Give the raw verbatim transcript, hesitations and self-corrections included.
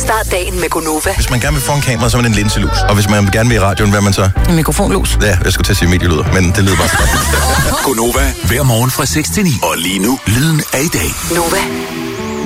Start dagen med Gonova. Hvis man gerne vil få en kamera, så er man en linselus. Og hvis man gerne vil i radioen, hvad er man så? En mikrofonlus. Ja, jeg skulle til at sige medielyder, men det lyder bare så godt. Gonova, hver morgen fra seks til ni. Og lige nu, lyden af i dag. Nova.